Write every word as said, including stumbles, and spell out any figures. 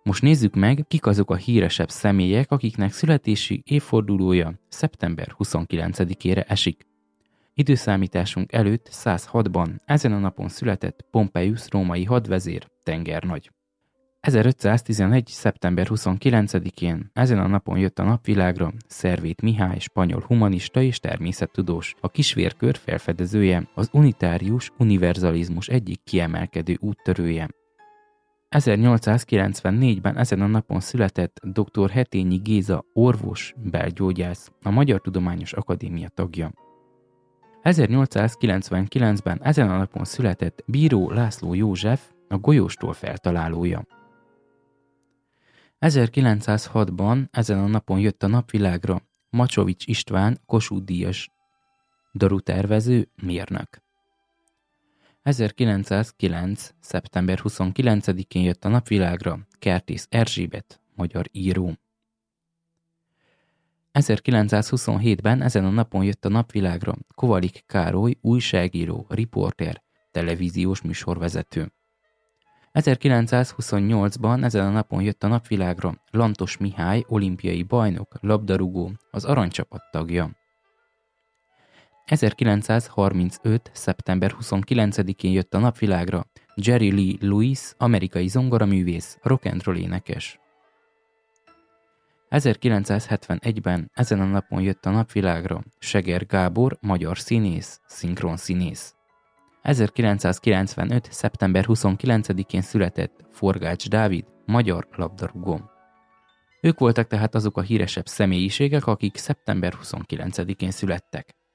Most nézzük meg, kik azok a híresebb személyek, akiknek születési évfordulója szeptember huszonkilencedikére esik. Időszámításunk előtt száz hatban ezen a napon született Pompeius római hadvezér, tengernagy. ezerötszáztizenegy. szeptember huszonkilencedikén ezen a napon jött a napvilágra Szervét Mihály, spanyol humanista és természettudós, a kisvérkör felfedezője, az unitárius univerzalizmus egyik kiemelkedő úttörője. ezernyolcszázkilencvennégyben ezen a napon született dr. Hetényi Géza, orvos, belgyógyász, a Magyar Tudományos Akadémia tagja. ezernyolcszázkilencvenkilencben ezen a napon született Bíró László József, a golyóstól feltalálója. ezerkilencszázhatban ezen a napon jött a napvilágra Macsovics István, Kossuth-díjas darutervező, mérnök. ezerkilencszázkilenc. szeptember huszonkilencedikén jött a napvilágra Kertész Erzsébet, magyar író. ezerkilencszázhuszonhétben ezen a napon jött a napvilágra Kovalik Károly, újságíró, riporter, televíziós műsorvezető. ezerkilencszázhuszonnyolcban ezen a napon jött a napvilágra Lantos Mihály, olimpiai bajnok, labdarúgó, az aranycsapat tagja. ezerkilencszázharmincöt. szeptember huszonkilencedikén jött a napvilágra Jerry Lee Lewis, amerikai zongoraművész, rock and roll énekes. ezerkilencszázhetvenegyben ezen a napon jött a napvilágra Seger Gábor, magyar színész, szinkronszínész. ezerkilencszázkilencvenöt. szeptember huszonkilencedikén született Forgács Dávid, magyar labdarúgó. Ők voltak tehát azok a híresebb személyiségek, akik szeptember huszonkilencedikén születtek.